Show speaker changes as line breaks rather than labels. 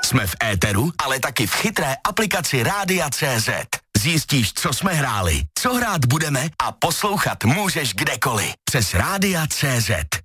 Jsme v éteru, ale taky v chytré aplikaci Rádia.cz. Zjistíš, co jsme hráli, co hrát budeme a poslouchat můžeš kdekoliv. Přes Rádia.cz.